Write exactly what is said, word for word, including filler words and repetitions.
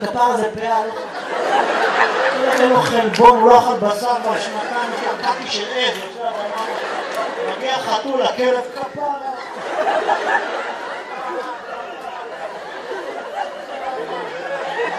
כפרה זה פאה עליך. אין לו חלבון, הוא לא אכל בשר בשנתיים, שקעתי של עז, מגיע חתול, הכלב כפרה.